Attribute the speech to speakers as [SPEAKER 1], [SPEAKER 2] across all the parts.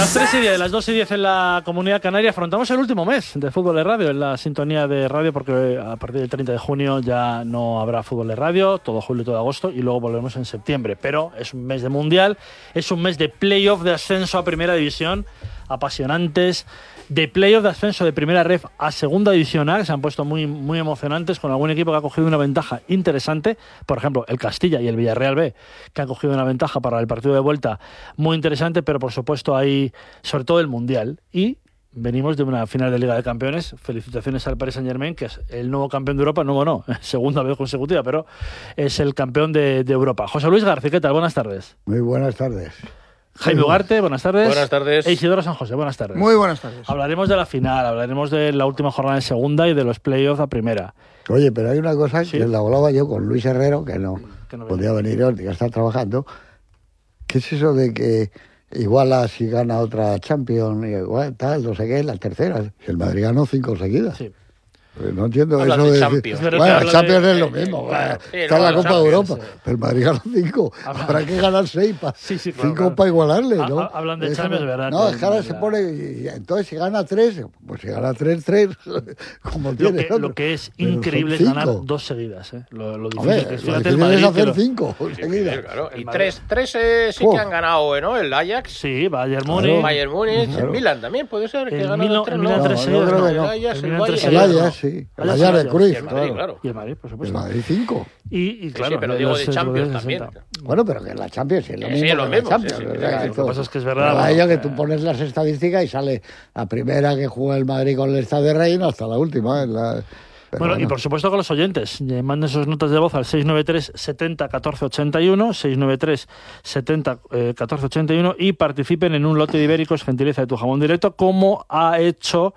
[SPEAKER 1] Las 3:10, las 2:10 en la Comunidad Canaria afrontamos el último mes de Fútbol de Radio en la sintonía de radio, porque a partir del 30 de junio ya no habrá Fútbol de Radio, todo julio y todo agosto, y luego volvemos en septiembre. Pero es un mes de Mundial, es un mes de playoff de ascenso a Primera División, apasionantes, de playoff de ascenso de Primera Ref a Segunda División A, que se han puesto muy, muy emocionantes, con algún equipo que ha cogido una ventaja interesante, por ejemplo el Castilla y el Villarreal B, que han cogido una ventaja para el partido de vuelta muy interesante, pero por supuesto hay sobre todo el Mundial, y venimos de una final de Liga de Campeones. Felicitaciones al Paris Saint-Germain, que es el nuevo campeón de Europa, segunda vez consecutiva, pero es el campeón de Europa. José Luis García, ¿qué tal? Buenas tardes.
[SPEAKER 2] Muy buenas tardes.
[SPEAKER 1] Jaime Ugarte, buenas tardes.
[SPEAKER 3] Buenas tardes.
[SPEAKER 1] E Isidoro San José, buenas tardes.
[SPEAKER 4] Muy buenas tardes.
[SPEAKER 1] Hablaremos de la final, hablaremos de la última jornada de segunda y de los playoffs a primera.
[SPEAKER 2] Oye, pero hay una cosa
[SPEAKER 1] ¿Sí?
[SPEAKER 2] que la hablaba yo con Luis Herrero, que no
[SPEAKER 1] no
[SPEAKER 2] podía venir hoy, que está trabajando. ¿Qué es eso de que iguala si gana otra Champions, igual, tal, no sé qué, la tercera? Si el Madrid ganó 5 seguidas.
[SPEAKER 1] Sí.
[SPEAKER 2] Pues no entiendo
[SPEAKER 3] Hablan
[SPEAKER 2] eso
[SPEAKER 3] de
[SPEAKER 2] de
[SPEAKER 3] Champions.
[SPEAKER 2] decir, bueno, la Champions es lo mismo, está en la Copa de Europa, pero el Madrid ganó 5, habrá que ganar 6 para 5 para igualarle, ¿no?
[SPEAKER 1] Hablan de Champions, ¿verdad?
[SPEAKER 2] No, es que ahora se pone, y entonces si gana 3, pues si gana 3, como tiene otro.
[SPEAKER 1] Lo que es
[SPEAKER 2] Pero
[SPEAKER 1] increíble es
[SPEAKER 2] son
[SPEAKER 1] ganar
[SPEAKER 2] 5.
[SPEAKER 1] 2 seguidas, ¿eh? Lo difícil
[SPEAKER 2] Hombre,
[SPEAKER 1] que es.
[SPEAKER 2] lo
[SPEAKER 1] Fíjate
[SPEAKER 2] difícil
[SPEAKER 1] el Madrid,
[SPEAKER 2] es hacer
[SPEAKER 1] que
[SPEAKER 2] 5 seguidas.
[SPEAKER 3] Claro. Y
[SPEAKER 1] El Madrid.
[SPEAKER 3] tres sí que han ganado, ¿no? El Ajax,
[SPEAKER 1] Sí, Bayern Múnich.
[SPEAKER 3] Bayern Múnich,
[SPEAKER 2] Claro.
[SPEAKER 3] el Milan también puede ser que
[SPEAKER 1] El
[SPEAKER 3] ganó
[SPEAKER 1] Milan-
[SPEAKER 3] 3,
[SPEAKER 1] el Milan
[SPEAKER 3] ¿no?
[SPEAKER 1] 3 seguidas,
[SPEAKER 2] yo creo que
[SPEAKER 3] El
[SPEAKER 2] no.
[SPEAKER 3] Ajax,
[SPEAKER 1] El
[SPEAKER 3] el
[SPEAKER 1] Milan 3
[SPEAKER 3] Bayern.
[SPEAKER 2] El
[SPEAKER 1] seguidas.
[SPEAKER 2] Ajax, sí. El
[SPEAKER 1] Ajax,
[SPEAKER 2] Ajax de
[SPEAKER 1] Ajax.
[SPEAKER 2] Cruyff,
[SPEAKER 3] Y el Madrid,
[SPEAKER 2] claro.
[SPEAKER 3] claro.
[SPEAKER 1] Y el Madrid, por
[SPEAKER 2] El
[SPEAKER 1] supuesto.
[SPEAKER 2] Madrid 5.
[SPEAKER 1] Y claro,
[SPEAKER 3] pero digo de
[SPEAKER 1] los
[SPEAKER 3] Champions
[SPEAKER 1] 60.
[SPEAKER 3] también.
[SPEAKER 2] Bueno, pero que en la Champions es lo
[SPEAKER 3] Sí,
[SPEAKER 2] mismo.
[SPEAKER 3] es lo
[SPEAKER 2] que en
[SPEAKER 3] mismo,
[SPEAKER 2] la Champions,
[SPEAKER 3] sí,
[SPEAKER 2] ¿verdad?
[SPEAKER 1] Lo que pasa es que es
[SPEAKER 2] Pero
[SPEAKER 1] verdad.
[SPEAKER 2] a ello que tú pones las estadísticas y sale la primera que juega el Madrid con el Estado de Reino hasta la última.
[SPEAKER 1] Bueno, y por supuesto con los oyentes, manden sus notas de voz al 693 70 14 81, 693 70 14 81, y participen en un lote de ibéricos gentileza de Tu Jamón Directo, como ha hecho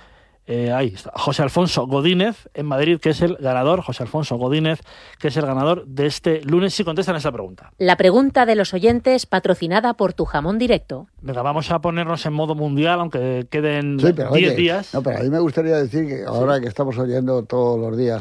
[SPEAKER 1] ahí está, José Alfonso Godínez en Madrid, que es el ganador. José Alfonso Godínez, que es el ganador de este lunes. Si contestan a esta pregunta.
[SPEAKER 5] La pregunta de los oyentes, patrocinada por Tu Jamón Directo.
[SPEAKER 1] Venga, vamos a ponernos en modo mundial, aunque queden
[SPEAKER 2] Sí, pero
[SPEAKER 1] 10
[SPEAKER 2] oye,
[SPEAKER 1] días.
[SPEAKER 2] No, pero a mí me gustaría decir que ahora que estamos oyendo todos los días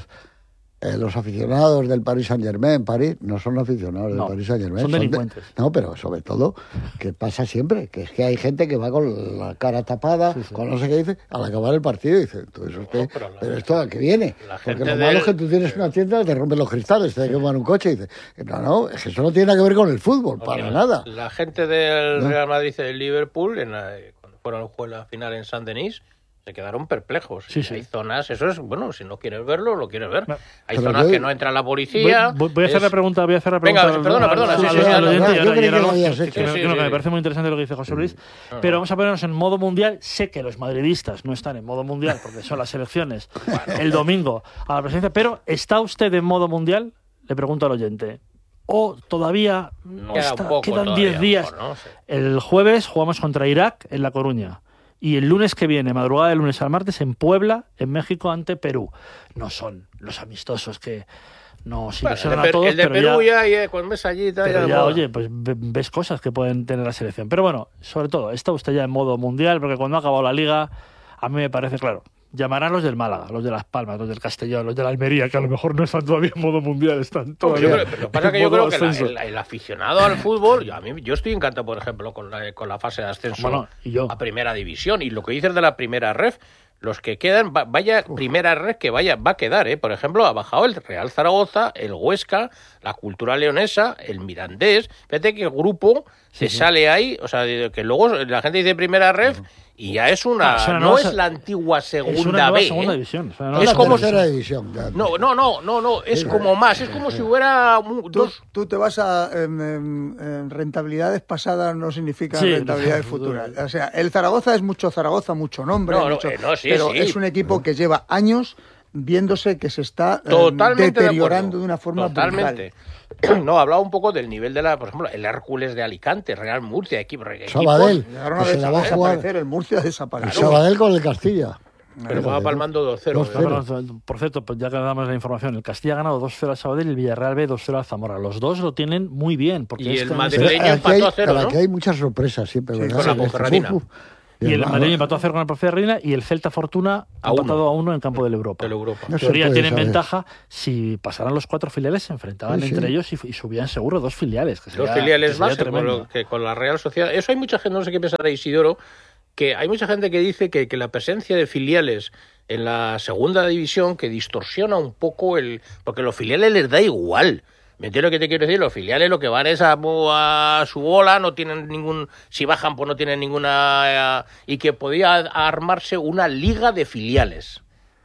[SPEAKER 2] los aficionados del Paris Saint-Germain, París, no son aficionados
[SPEAKER 1] No,
[SPEAKER 2] del Paris Saint-Germain.
[SPEAKER 1] son delincuentes.
[SPEAKER 2] No, pero sobre todo, que pasa siempre, que es que hay gente que va con la cara tapada, con no sé qué dice, al acabar el partido, y dice, tú, eso usted, pero esto a qué viene. Porque lo malo es que tú tienes una tienda, te rompen los cristales, te queman un coche, y dice, no, es que eso no tiene nada que ver con el fútbol, para nada.
[SPEAKER 3] La gente del Real Madrid y del Liverpool, cuando fueron a jugar la final en Saint-Denis, se quedaron perplejos.
[SPEAKER 1] Sí.
[SPEAKER 3] Hay zonas, eso es, bueno, si no quieres verlo, lo quieres ver.
[SPEAKER 1] No.
[SPEAKER 3] Hay
[SPEAKER 2] Pero
[SPEAKER 3] zonas
[SPEAKER 2] yo-
[SPEAKER 3] que no entra la policía.
[SPEAKER 1] Voy a hacer la pregunta.
[SPEAKER 3] Venga, perdona. Sí, sí,
[SPEAKER 1] al
[SPEAKER 3] no,
[SPEAKER 1] oyente,
[SPEAKER 2] yo
[SPEAKER 1] y
[SPEAKER 2] creí que
[SPEAKER 1] ahora
[SPEAKER 2] lo
[SPEAKER 1] lo-
[SPEAKER 2] habías
[SPEAKER 1] que
[SPEAKER 2] hecho.
[SPEAKER 1] creo
[SPEAKER 3] Sí,
[SPEAKER 1] que
[SPEAKER 3] sí.
[SPEAKER 1] me parece muy interesante lo que dice José Luis. Pero vamos a ponernos en modo mundial. Sé que los madridistas no están en modo mundial porque son las elecciones el domingo a la presidencia, pero ¿está usted en modo mundial? Le pregunto al oyente. ¿O todavía no
[SPEAKER 3] Queda
[SPEAKER 1] está?
[SPEAKER 3] un poco
[SPEAKER 1] Quedan
[SPEAKER 3] todavía,
[SPEAKER 1] 10 días.
[SPEAKER 3] a lo mejor, ¿no? Sí.
[SPEAKER 1] El jueves jugamos contra Irak en La Coruña. Y el lunes que viene, madrugada del lunes al martes, en Puebla, en México, ante Perú. No son los amistosos que nos ilusionan a todos,
[SPEAKER 3] el de
[SPEAKER 1] pero
[SPEAKER 3] Perú
[SPEAKER 1] ya,
[SPEAKER 3] cuando ves allí...
[SPEAKER 1] pero ya, oye, pues ves cosas que pueden tener la selección. Pero bueno, sobre todo, está usted ya en modo mundial, porque cuando ha acabado la Liga, a mí me parece, claro, llamarán los del Málaga, los de Las Palmas, los del Castellón, los de la Almería, que a lo mejor no están todavía en modo mundial, están todavía
[SPEAKER 3] Pero lo que pasa es que yo
[SPEAKER 1] en modo
[SPEAKER 3] creo que
[SPEAKER 1] ascenso.
[SPEAKER 3] el aficionado al fútbol, yo estoy encantado, por ejemplo, con la fase de ascenso
[SPEAKER 1] Bueno, y yo.
[SPEAKER 3] a Primera División. Y lo que dices de la Primera Ref, los que quedan, vaya Primera Ref que va a quedar, ¿eh? Por ejemplo, ha bajado el Real Zaragoza, el Huesca, la Cultural Leonesa, el Mirandés. Fíjate que el grupo se sale ahí, o sea, que luego la gente dice Primera Ref y ya es una...
[SPEAKER 1] es una
[SPEAKER 3] no
[SPEAKER 1] nueva
[SPEAKER 3] es la antigua
[SPEAKER 1] Es una
[SPEAKER 3] Segunda
[SPEAKER 1] nueva
[SPEAKER 3] B,
[SPEAKER 1] segunda
[SPEAKER 3] ¿eh?
[SPEAKER 1] división.
[SPEAKER 2] No
[SPEAKER 1] No
[SPEAKER 2] es
[SPEAKER 3] es
[SPEAKER 2] la
[SPEAKER 3] como-
[SPEAKER 2] tercera división. ya.
[SPEAKER 3] No, es como más, es como si hubiera dos...
[SPEAKER 4] Tú te vas a en rentabilidades pasadas, no significa
[SPEAKER 1] Sí,
[SPEAKER 4] rentabilidades futuras. O sea, el Zaragoza es mucho Zaragoza, mucho nombre,
[SPEAKER 3] Sí,
[SPEAKER 4] pero
[SPEAKER 3] sí.
[SPEAKER 4] es un equipo que lleva años viéndose que se está
[SPEAKER 3] Totalmente
[SPEAKER 4] deteriorando
[SPEAKER 3] de,
[SPEAKER 4] de una forma
[SPEAKER 3] totalmente. No, hablaba un poco del nivel de por ejemplo, el Hércules de Alicante, Real Murcia,
[SPEAKER 2] Sabadell,
[SPEAKER 4] Llegaron
[SPEAKER 2] pues
[SPEAKER 4] a
[SPEAKER 2] se la va a jugar
[SPEAKER 4] desaparecer, el Murcia
[SPEAKER 2] el
[SPEAKER 4] desapareció.
[SPEAKER 2] Sabadell con el Castilla.
[SPEAKER 3] pero va palmando 2-0.
[SPEAKER 2] 2-0.
[SPEAKER 1] Por cierto, pues ya que damos la información, el Castilla ha ganado 2-0 al Sabadell y el Villarreal B 2-0 al Zamora. Los dos lo tienen muy bien. Porque
[SPEAKER 3] Y el
[SPEAKER 1] este
[SPEAKER 3] Madrid-
[SPEAKER 1] mes-
[SPEAKER 3] Madrileño empató a 0,
[SPEAKER 2] pero
[SPEAKER 3] ¿no?
[SPEAKER 2] aquí hay muchas sorpresas siempre,
[SPEAKER 4] Sí,
[SPEAKER 2] ¿verdad?
[SPEAKER 4] con la
[SPEAKER 3] Ponferradina.
[SPEAKER 1] Y el Madrid empató a 0 con el Ponferradina y el Celta Fortuna ha empatado a 1 en campo del Europa.
[SPEAKER 3] Del Europa.
[SPEAKER 1] En teoría tienen ventaja. Si pasaran los 4 filiales, se enfrentaban entre ellos y subían seguro 2 filiales. Que
[SPEAKER 3] dos filiales más que con la Real Sociedad. Eso hay mucha gente, no sé qué pensará Isidoro, que hay mucha gente que dice que la presencia de filiales en la segunda división que distorsiona un poco porque los filiales les da igual. ¿Me entiendes lo que te quiero decir? Los filiales lo que van es a su bola, no tienen si bajan pues no tienen ninguna, y que podía armarse una liga de filiales.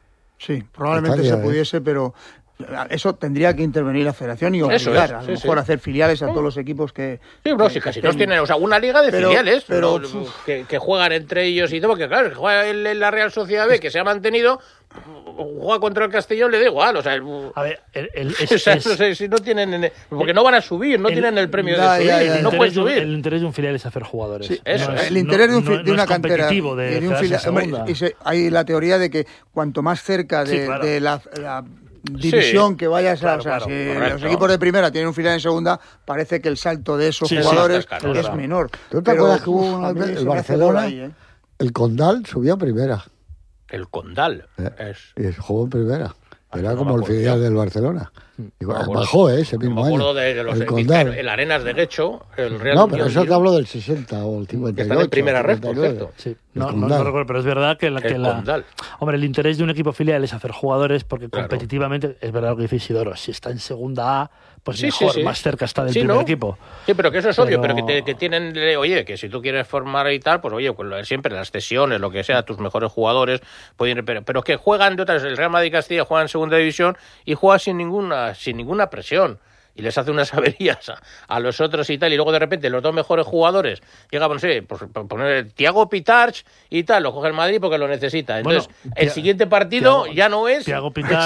[SPEAKER 4] Sí, probablemente se pudiese, pero eso tendría que intervenir la federación y obligar a lo mejor a hacer filiales a todos los equipos que...
[SPEAKER 3] Sí, pero si casi todos tienen, una liga de filiales que juegan entre ellos y todo, porque claro, que juega la Real Sociedad B, que se ha mantenido, juega contra el Castellón, le da igual,
[SPEAKER 1] a ver,
[SPEAKER 3] no sé si no tienen, porque no van a subir, no tienen el premio de subir, no pueden subir.
[SPEAKER 1] El interés de un filial es hacer jugadores.
[SPEAKER 4] Sí, el interés de una cantera y de un filial. Hay la teoría de que cuanto más cerca de la división que vayas a... si los equipos de primera tienen un filial en segunda, parece que el salto de esos jugadores es menor.
[SPEAKER 2] ¿Tú te acuerdas que hubo una vez el Barcelona, el Condal subió a primera?
[SPEAKER 3] El Condal.
[SPEAKER 2] Y jugó en primera. Era como el filial del Barcelona. Bajó ese mismo año.
[SPEAKER 3] Me acuerdo de los el Arenas de Guecho, el Real.
[SPEAKER 2] No, pero eso te hablo del 60 o el 58.
[SPEAKER 3] Que están en primera red, por cierto.
[SPEAKER 1] Sí. No recuerdo, pero es verdad que hombre, el interés de un equipo filial es hacer jugadores porque competitivamente, es verdad lo que dice Isidoro, si está en segunda A, pues mejor, más cerca está del primer equipo.
[SPEAKER 3] Sí, pero que eso es obvio, pero que tienen, oye, que si tú quieres formar y tal, pues oye, pues siempre las cesiones, lo que sea, tus mejores jugadores, pueden, pero que juegan de otras, el Real Madrid y Castilla juegan en segunda división y juegan sin ninguna presión. Y les hace unas averías a los otros y tal, y luego de repente los dos mejores jugadores llegan, no sé, pues poner Thiago Pitarch y tal, lo coge el Madrid porque lo necesita. Entonces, el siguiente partido ya no es...
[SPEAKER 1] Thiago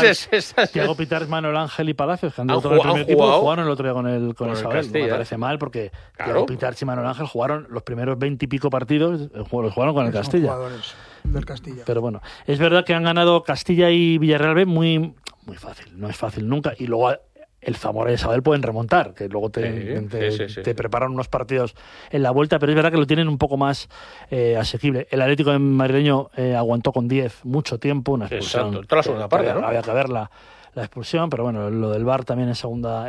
[SPEAKER 1] Pitarch, Manuel Ángel y Palacios, que han dado todo el primer equipo, jugaron el otro día con el Isabel. Me parece mal porque Thiago Pitarch y Manuel Ángel jugaron los primeros 20 y pico partidos, los jugaron con el Castilla.
[SPEAKER 4] Jugadores del Castilla.
[SPEAKER 1] Pero bueno, es verdad que han ganado Castilla y Villarreal B muy fácil, no es fácil nunca, y luego el Zamora y Isabel pueden remontar, que luego te preparan unos partidos en la vuelta, pero es verdad que lo tienen un poco más asequible. El Atlético madrileño aguantó con 10 mucho tiempo, una expulsión.
[SPEAKER 3] Exacto, toda la segunda parte, ¿no?
[SPEAKER 1] Había que ver la expulsión, pero bueno, lo del VAR también en segunda,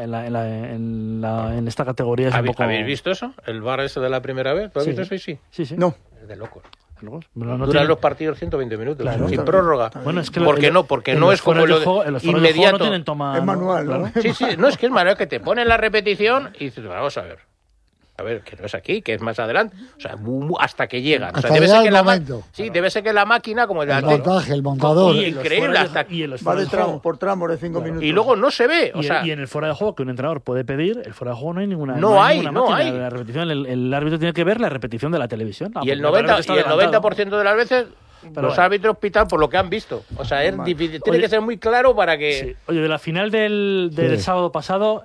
[SPEAKER 1] en esta categoría es un poco...
[SPEAKER 3] ¿Habéis visto eso? ¿El VAR ese de la primera vez? ¿Lo habéis visto eso?
[SPEAKER 1] Sí.
[SPEAKER 4] No.
[SPEAKER 3] Es de locos.
[SPEAKER 1] Duran
[SPEAKER 3] los partidos 120 minutos, sin prórroga.
[SPEAKER 1] Bueno, es que
[SPEAKER 3] porque no es como lo inmediato.
[SPEAKER 1] Es
[SPEAKER 4] manual, ¿no?
[SPEAKER 3] Sí, no, es que es manual, que te ponen la repetición y dices, vamos a ver, que no es aquí, que es más adelante, hasta que llegan. Debe ser que la máquina, como el
[SPEAKER 2] montaje, el montador.
[SPEAKER 3] Increíble,
[SPEAKER 4] va de tramo por tramo de 5 minutos.
[SPEAKER 3] Y luego no se ve.
[SPEAKER 1] Y en el fuera de juego que un entrenador puede pedir, el fuera de juego no hay ninguna.
[SPEAKER 3] No hay.
[SPEAKER 1] La repetición, el árbitro tiene que ver la repetición de la televisión.
[SPEAKER 3] Y el 90% de las veces los árbitros pitan por lo que han visto. Es difícil. Tiene que ser muy claro para que...
[SPEAKER 1] Sí. Oye, de la final del sábado pasado...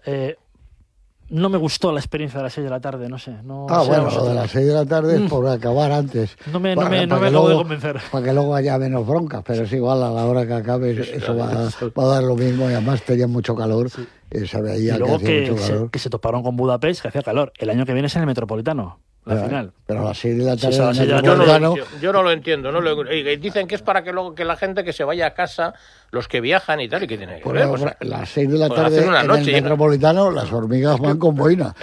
[SPEAKER 1] no me gustó la experiencia de las 6 de la tarde, no sé.
[SPEAKER 2] Lo de las 6 de la tarde es por acabar antes.
[SPEAKER 1] No me acabo de convencer.
[SPEAKER 2] Para que luego haya menos broncas, pero es igual, a la hora que acabe eso va a dar lo mismo, y además tenía mucho calor. Se veía
[SPEAKER 1] y luego
[SPEAKER 2] que hacía mucho calor.
[SPEAKER 1] Que se toparon con Budapest, que hacía calor. El año que viene es en el Metropolitano. La final.
[SPEAKER 2] Pero a las 6 de la tarde
[SPEAKER 3] yo no lo entiendo. Dicen que es para que la gente que se vaya a casa, los que viajan y tal, y que tiene que ver.
[SPEAKER 2] Las 6 de la tarde en el Metropolitano, las hormigas van con boina.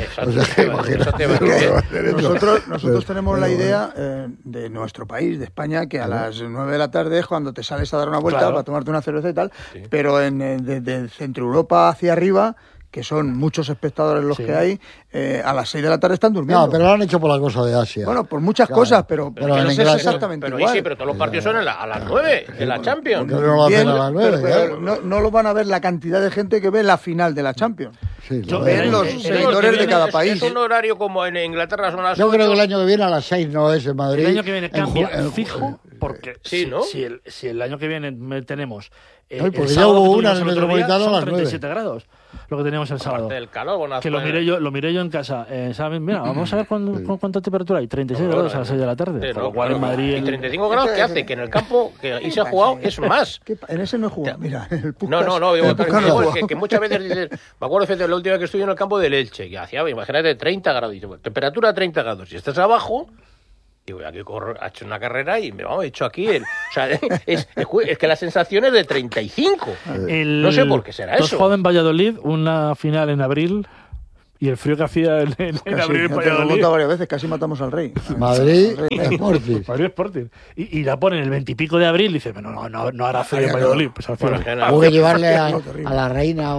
[SPEAKER 4] Nosotros tenemos la idea de nuestro país, de España, que a las 9 de la tarde es cuando te sales a dar una vuelta para tomarte una cerveza y tal, pero de Centro Europa hacia arriba, que son muchos espectadores los que hay, a las 6 de la tarde están durmiendo.
[SPEAKER 2] No, pero lo han hecho por la cosa de Asia.
[SPEAKER 4] Bueno, por muchas cosas, pero no es exactamente igual.
[SPEAKER 3] Sí, pero todos los partidos son a las 9 de la Champions.
[SPEAKER 2] No lo hacen a las 9,
[SPEAKER 4] pero no lo van a ver la cantidad de gente que ve la final de la Champions.
[SPEAKER 2] Sí,
[SPEAKER 4] ven los seguidores de cada país.
[SPEAKER 3] Es un horario como en Inglaterra son las 8.
[SPEAKER 2] Yo creo que el año que viene a las 6 no es en Madrid.
[SPEAKER 1] El año que viene cambia fijo, porque
[SPEAKER 3] ¿no?
[SPEAKER 1] si el año que viene tenemos...
[SPEAKER 2] porque ya hubo una en el Metropolitano a las 9.
[SPEAKER 1] 37 grados. Lo que teníamos el sábado.
[SPEAKER 3] Del calor,
[SPEAKER 1] que lo miré yo en casa. ¿Sabes? Mira, vamos a ver cuánta temperatura hay. 36 grados a las 6 de la tarde. Por lo cual en Madrid...
[SPEAKER 3] ¿Y 35 grados qué hace? Que en el campo que ahí se ha jugado es más.
[SPEAKER 4] En ese no he jugado. Mira, el
[SPEAKER 3] Pucas, que muchas veces dices... Me acuerdo de la última vez que estuve en el campo del Elche, que hacía, imagínate, 30 grados. Temperatura 30 grados. Si estás abajo... Digo, aquí ha hecho una carrera y me he hecho aquí. O sea, es que la sensación es de 35. No sé por qué será eso.
[SPEAKER 1] Has jugado en Valladolid una final en abril y el frío que hacía en abril en Valladolid.
[SPEAKER 4] Lo he votado varias veces, casi matamos al rey.
[SPEAKER 2] Madrid Sporting.
[SPEAKER 1] Madrid Sporting. Y la ponen el 20 y pico de abril y dice, no hará frío en Valladolid. Pues al final.
[SPEAKER 2] Hubo que llevarle a la reina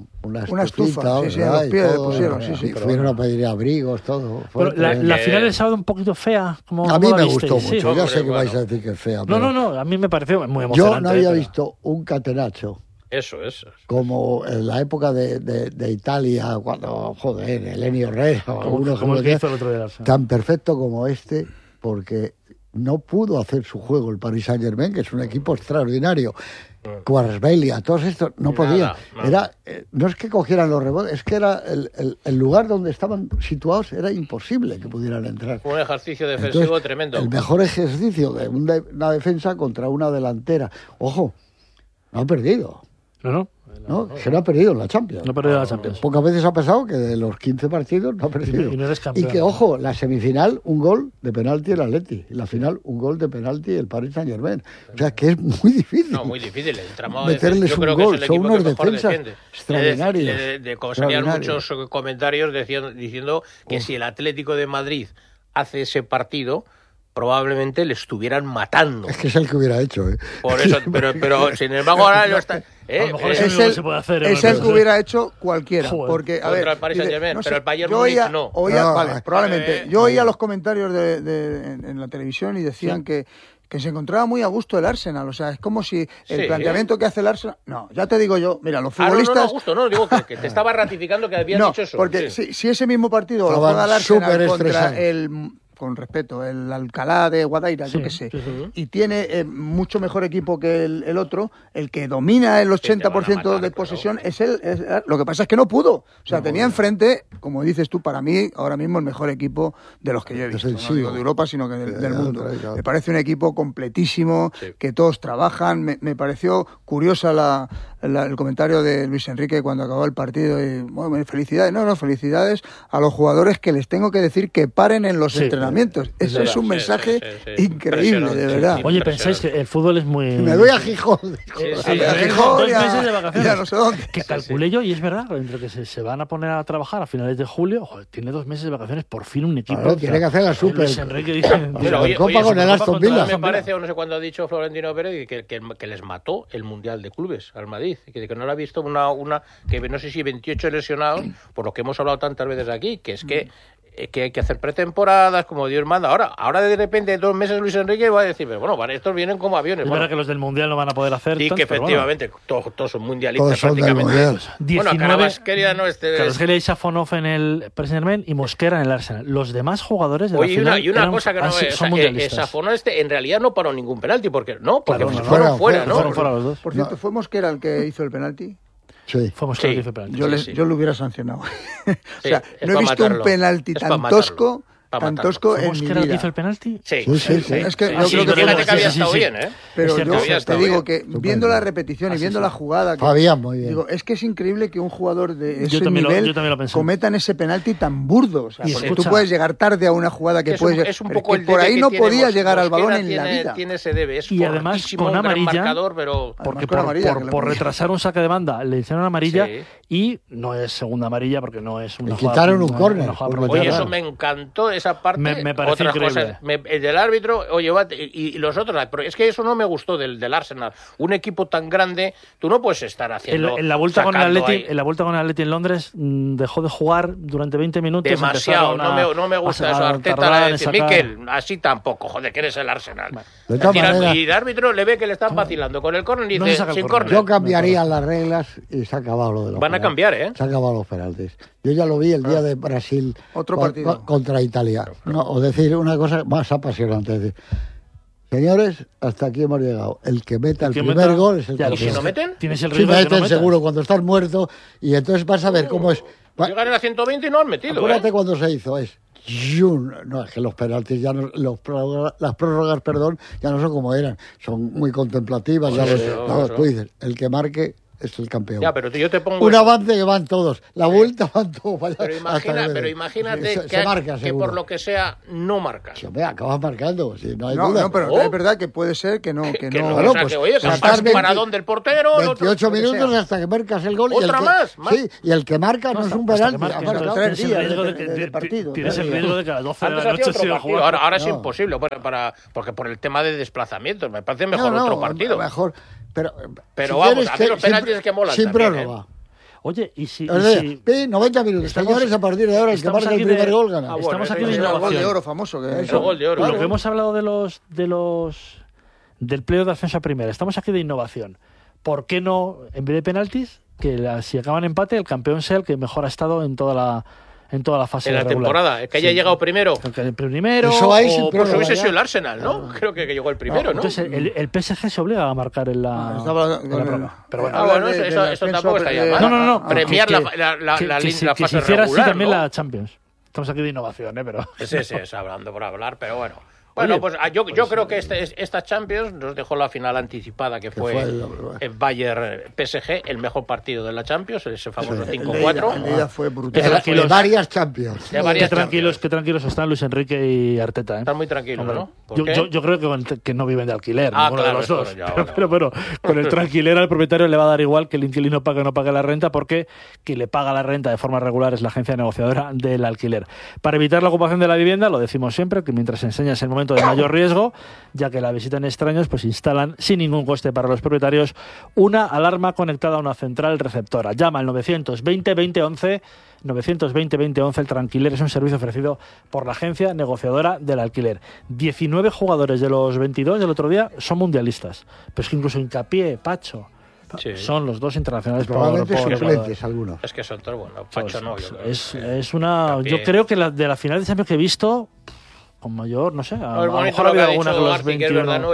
[SPEAKER 2] una
[SPEAKER 4] estufa, sí, a los pies pusieron, sí.
[SPEAKER 2] Fueron a pedir abrigos, todo.
[SPEAKER 1] Pero la final del sábado un poquito fea.
[SPEAKER 2] A mí me gustó mucho, ya sé que vais a decir que es fea.
[SPEAKER 1] No, a mí me pareció muy emocionante.
[SPEAKER 2] Yo no había visto un catenaccio.
[SPEAKER 3] Eso.
[SPEAKER 2] Como en la época de Italia, cuando, Elenio Herrera o alguno
[SPEAKER 1] como el que hizo el otro día.
[SPEAKER 2] Tan perfecto como este, porque no pudo hacer su juego el Paris Saint-Germain, que es un equipo extraordinario. Kvaratskhelia, todos estos no podían. Nada. No es que cogieran los rebotes, es que era el lugar donde estaban situados, era imposible que pudieran entrar.
[SPEAKER 3] Un ejercicio defensivo. Entonces, tremendo.
[SPEAKER 2] El mejor ejercicio de una defensa contra una delantera. Ojo, no ha perdido. Que no ha perdido en la Champions.
[SPEAKER 1] No ha perdido la Champions.
[SPEAKER 2] Pocas veces ha pasado que de los 15 partidos no ha perdido.
[SPEAKER 1] Y no eres campeón.
[SPEAKER 2] Y que, ojo, la semifinal, un gol de penalti el Atleti. Y la final, un gol de penalti el Paris Saint-Germain. O sea, que es muy difícil.
[SPEAKER 3] No, muy difícil. El tramado
[SPEAKER 2] meterles un gol. Son unos defensas extraordinarios.
[SPEAKER 3] Salían muchos comentarios diciendo que si el Atlético de Madrid hace ese partido, probablemente le estuvieran matando.
[SPEAKER 2] Es que es el que hubiera hecho,
[SPEAKER 3] Por eso, pero sin embargo ahora lo está.
[SPEAKER 1] A lo mejor es el, se puede hacer,
[SPEAKER 4] es el que hubiera hecho cualquiera. Porque, a ver,
[SPEAKER 3] el Paris Saint-Germain,
[SPEAKER 4] no sé,
[SPEAKER 3] pero el Bayern Múnich no.
[SPEAKER 4] Vale, probablemente. Yo oía los comentarios en la televisión y decían que se encontraba muy a gusto el Arsenal. O sea, es como si el planteamiento que hace el Arsenal... No, ya te digo yo, mira, los futbolistas...
[SPEAKER 3] No, gusto, no, digo que te estaba ratificando que habías dicho eso.
[SPEAKER 4] Porque si ese mismo partido lo juega el Arsenal contra el... con respeto, el Alcalá de Guadaira, yo qué sé, y tiene mucho mejor equipo que el otro, el que domina el 80% de posesión es él. Lo que pasa es que no pudo. O sea, tenía enfrente, como dices tú, para mí, ahora mismo el mejor equipo de los que yo he visto. No digo de Europa, sino que del mundo. Me parece un equipo completísimo, que todos trabajan. Me pareció curiosa el comentario de Luis Enrique cuando acabó el partido. Y, bueno, felicidades. No, felicidades a los jugadores, que les tengo que decir que paren en los entrenamientos. Eso es un mensaje increíble, de verdad.
[SPEAKER 1] Oye, pensáis que el fútbol es muy...
[SPEAKER 2] Me voy a Gijón.
[SPEAKER 1] A Gijón, 2 meses de vacaciones.
[SPEAKER 4] Ya no sé dónde.
[SPEAKER 1] Que calculé yo, y es verdad, entre que se van a poner a trabajar a finales de julio, tiene 2 meses de vacaciones, por fin un equipo.
[SPEAKER 2] Claro, tiene que hacer la Super.
[SPEAKER 1] Luis Enrique dice...
[SPEAKER 2] Copa con el Aston Villa.
[SPEAKER 3] Me parece, o no sé cuándo ha dicho Florentino Pérez, que les mató el Mundial de Clubes al Madrid, que no lo ha visto una que no sé si 28 lesionados, por lo que hemos hablado tantas veces aquí, que es que hay que hacer pretemporadas, como Dios manda. Ahora de repente, 2 meses Luis Enrique va a decir, pero bueno, estos vienen como aviones.
[SPEAKER 1] Es verdad que los del Mundial no van a poder hacer.
[SPEAKER 3] Sí, que efectivamente, todos son mundialistas prácticamente. Bueno, Kvaratskhelia no
[SPEAKER 1] Kvaratskhelia y Safonov en el Paris Saint-Germain y Mosquera en el Arsenal. Los demás jugadores de la final
[SPEAKER 3] y una cosa que no
[SPEAKER 1] son mundialistas.
[SPEAKER 3] Safonov en realidad no paró ningún penalti, porque fueron fuera, ¿no?
[SPEAKER 1] Fueron fuera los dos.
[SPEAKER 4] Por cierto, ¿fue Mosquera el que hizo el penalti?
[SPEAKER 2] Sí.
[SPEAKER 1] Fue Mosquera el que hizo el penalti.
[SPEAKER 4] Yo lo hubiera sancionado. O sea, no he visto un penalti tan tosco en mi vida.
[SPEAKER 1] ¿Que hizo el penalti?
[SPEAKER 3] Sí.
[SPEAKER 4] Es que yo creo que
[SPEAKER 3] fíjate que había estado bien, ¿eh?
[SPEAKER 4] Pero yo te digo que viendo la repetición y viendo la jugada,
[SPEAKER 2] muy bien.
[SPEAKER 4] Digo, es que es increíble que un jugador de ese nivel cometan ese penalti tan burdo. O sea, porque tú puedes llegar tarde a una jugada que puedes...
[SPEAKER 3] Es un poco
[SPEAKER 4] el por ahí no podía llegar al balón en la vida.
[SPEAKER 3] Tiene ese debe.
[SPEAKER 1] Y además con amarilla, porque por retrasar un saque de banda le hicieron amarilla y no es segunda amarilla porque no es una jugada.
[SPEAKER 2] Quitaron un córner.
[SPEAKER 3] Oye, eso me encantó, esa parte.
[SPEAKER 1] Me parece increíble.
[SPEAKER 3] El del árbitro, oye, y los otros, pero es que eso no me gustó del Arsenal. Un equipo tan grande, tú no puedes estar haciendo...
[SPEAKER 1] En la vuelta con el Atleti en Londres dejó de jugar durante 20 minutos.
[SPEAKER 3] Demasiado, no me gusta eso. Arteta le dice, Mikel, así tampoco, joder, que eres el Arsenal. Y el árbitro le ve que le están vacilando con el córner y dice, sin córner.
[SPEAKER 2] Yo cambiaría las reglas y se ha acabado lo de los
[SPEAKER 3] Van a cambiar, ¿eh?
[SPEAKER 2] Se han acabado los penaltis. Yo ya lo vi el día de Brasil contra Italia. No, o decir una cosa más apasionante. Es decir, señores, hasta aquí hemos llegado. El que meta el primer gol es el campeón.
[SPEAKER 3] ¿Y si no meten?
[SPEAKER 1] ¿Tienes el riesgo de que no metas?
[SPEAKER 2] Seguro cuando estás muerto y entonces vas a ver cómo es.
[SPEAKER 3] Llegan a 120 y no han metido.
[SPEAKER 2] Acuérdate cuando se hizo, no, es que los penaltis ya no, las prórrogas, ya no son como eran, son muy contemplativas. Tú dices, el que marque es el campeón.
[SPEAKER 3] Ya, pero yo te pongo
[SPEAKER 2] un
[SPEAKER 3] eso.
[SPEAKER 2] avance que van todos, la vuelta van todos.
[SPEAKER 3] Pero imagínate
[SPEAKER 2] se marca,
[SPEAKER 3] que por lo que sea no marca.
[SPEAKER 2] Sí, hombre, acabas marcando, si no hay
[SPEAKER 4] No,
[SPEAKER 2] duda.
[SPEAKER 4] no, pero es verdad que puede ser que no.
[SPEAKER 3] Que
[SPEAKER 4] no.
[SPEAKER 3] no,
[SPEAKER 2] Bueno,
[SPEAKER 3] o sea,
[SPEAKER 2] pues,
[SPEAKER 3] que, oye, que
[SPEAKER 2] sacar
[SPEAKER 3] pasa un
[SPEAKER 2] 20
[SPEAKER 3] paradón del portero.
[SPEAKER 2] 28 minutos hasta que marcas el gol.
[SPEAKER 3] ¿Otra más?
[SPEAKER 2] Sí, y el que marca no es un penalti. Ha marcado.
[SPEAKER 4] 3 días
[SPEAKER 1] de
[SPEAKER 4] partido.
[SPEAKER 1] Tienes el riesgo de que a las 12 de
[SPEAKER 3] Antes
[SPEAKER 1] la
[SPEAKER 3] hacía
[SPEAKER 1] noche
[SPEAKER 3] otro
[SPEAKER 1] se iba a
[SPEAKER 3] partido,
[SPEAKER 1] jugar.
[SPEAKER 3] ahora es
[SPEAKER 2] No.
[SPEAKER 3] imposible, porque por el tema de desplazamientos, me parece mejor
[SPEAKER 2] No,
[SPEAKER 3] otro partido.
[SPEAKER 2] Mejor. Pero
[SPEAKER 3] Pero
[SPEAKER 2] si
[SPEAKER 3] vamos,
[SPEAKER 2] quieres
[SPEAKER 3] a mí los penaltis es que molan
[SPEAKER 2] sin
[SPEAKER 3] también,
[SPEAKER 2] prórroga.
[SPEAKER 1] Oye, y si...
[SPEAKER 2] 90 minutos.
[SPEAKER 1] Estamos-
[SPEAKER 2] Señores, a partir de ahora, el que
[SPEAKER 1] estamos
[SPEAKER 2] marca el
[SPEAKER 1] aquí de-
[SPEAKER 2] primer gol gana.
[SPEAKER 3] bueno,
[SPEAKER 1] estamos aquí
[SPEAKER 3] eso
[SPEAKER 1] de
[SPEAKER 3] es
[SPEAKER 4] El gol de
[SPEAKER 1] innovación.
[SPEAKER 4] oro famoso. Que
[SPEAKER 3] El gol de oro.
[SPEAKER 1] Lo que hemos hablado del playoff de ascenso a primera, estamos aquí de innovación. ¿Por qué no, en vez de penaltis, que si acaban empate, el campeón sea el que mejor ha estado en toda la fase
[SPEAKER 3] En la
[SPEAKER 1] regular?
[SPEAKER 3] temporada, que haya llegado primero.
[SPEAKER 1] El primero.
[SPEAKER 2] Eso hay sin
[SPEAKER 1] o-
[SPEAKER 2] prórroga.
[SPEAKER 3] Pues hubiese
[SPEAKER 2] ya.
[SPEAKER 3] sido el Arsenal, ¿no? Creo que llegó el primero, ¿no?
[SPEAKER 1] Entonces, el PSG se obliga a marcar en la prórroga. Pero bueno,
[SPEAKER 3] Ah, bueno, eso tampoco estaría mal.
[SPEAKER 1] No.
[SPEAKER 3] Premiar
[SPEAKER 1] que-
[SPEAKER 3] la
[SPEAKER 1] que si
[SPEAKER 3] fase
[SPEAKER 1] hiciera así
[SPEAKER 3] regular,
[SPEAKER 1] también
[SPEAKER 3] ¿no?
[SPEAKER 1] la Champions. Estamos aquí de innovación, Pero...
[SPEAKER 3] Sí, es hablando por hablar, pero bueno. Bueno,
[SPEAKER 1] Oye,
[SPEAKER 3] pues yo creo que esta Champions nos dejó la final anticipada, que fue el Bayern PSG, el mejor partido de la Champions, ese famoso 5-4.
[SPEAKER 4] El de ida fue brutal.
[SPEAKER 2] De varias Champions.
[SPEAKER 3] De varias
[SPEAKER 1] Qué tranquilos están Luis Enrique y Arteta.
[SPEAKER 3] Están muy tranquilos,
[SPEAKER 1] Hombre,
[SPEAKER 3] ¿no? ¿Por qué?
[SPEAKER 1] yo creo que no viven de alquiler,
[SPEAKER 3] Ah,
[SPEAKER 1] ninguno
[SPEAKER 3] claro,
[SPEAKER 1] de los dos.
[SPEAKER 3] eso ya,
[SPEAKER 1] Pero bueno, con el tranquiler al propietario le va a dar igual que el inquilino pague o no pague la renta, porque quien le paga la renta de forma regular es la agencia negociadora del alquiler. Para evitar la ocupación de la vivienda, lo decimos siempre, que mientras se enseña es el momento de mayor riesgo, ya que la visitan extraños, pues instalan sin ningún coste para los propietarios una alarma conectada a una central receptora. Llama al 920-2011. 920-2011, el Tranquiler es un servicio ofrecido por la agencia negociadora del alquiler. 19 jugadores de los 22 del otro día son mundialistas. Pero es que incluso Hincapié, Pacho,
[SPEAKER 3] Sí.
[SPEAKER 1] son los dos internacionales
[SPEAKER 2] Probablemente
[SPEAKER 1] por
[SPEAKER 2] suplentes algunos.
[SPEAKER 3] Es que son todos buenos. Pacho no, yo creo.
[SPEAKER 1] es una...
[SPEAKER 3] Hincapié.
[SPEAKER 1] Yo creo que de la final de Champions que he visto, con mayor, no sé,
[SPEAKER 3] No,
[SPEAKER 1] a
[SPEAKER 3] es
[SPEAKER 1] lo
[SPEAKER 3] bonito
[SPEAKER 1] mejor
[SPEAKER 3] lo que
[SPEAKER 1] había
[SPEAKER 3] ha
[SPEAKER 1] alguna
[SPEAKER 3] dicho
[SPEAKER 1] que los
[SPEAKER 3] Arti, que es
[SPEAKER 1] 21...
[SPEAKER 3] verdad, ¿no?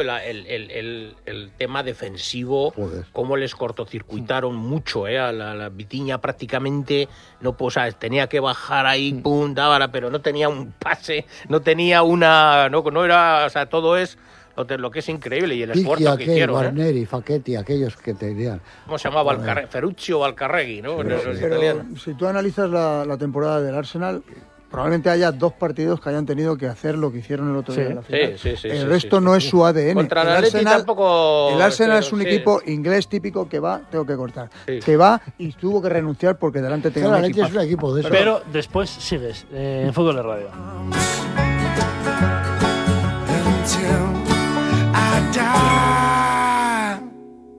[SPEAKER 3] El tema defensivo,
[SPEAKER 2] Joder.
[SPEAKER 3] cómo les cortocircuitaron mucho, a la Vitiña prácticamente, o sea, tenía que bajar ahí, pum, dábara, pero no tenía un pase, no tenía una, no era, o sea, todo es lo que es increíble y el
[SPEAKER 2] Piqui,
[SPEAKER 3] esfuerzo que
[SPEAKER 2] aquel,
[SPEAKER 3] hicieron,
[SPEAKER 2] Guarneri, Facchetti, aquellos que tenían.
[SPEAKER 3] ¿Cómo se llamaba? Ferruccio Valcarregui, ¿no? Los
[SPEAKER 4] Pero
[SPEAKER 3] italianos.
[SPEAKER 4] si tú analizas la temporada del Arsenal, probablemente haya 2 partidos que hayan tenido que hacer lo que hicieron el otro día en la final.
[SPEAKER 3] Sí,
[SPEAKER 4] El resto no es su ADN.
[SPEAKER 3] Contra el
[SPEAKER 4] el
[SPEAKER 3] Atleti
[SPEAKER 4] Arsenal,
[SPEAKER 3] tampoco...
[SPEAKER 4] el Arsenal es un
[SPEAKER 3] sí.
[SPEAKER 4] equipo inglés típico que va, tengo que cortar,
[SPEAKER 3] Sí.
[SPEAKER 4] que va y tuvo que renunciar porque delante tenía
[SPEAKER 2] Claro,
[SPEAKER 4] un
[SPEAKER 2] la Leche es
[SPEAKER 4] equipazo.
[SPEAKER 2] un equipo de eso.
[SPEAKER 1] Pero después sigues en Fútbol de Radio.
[SPEAKER 6] Until I die.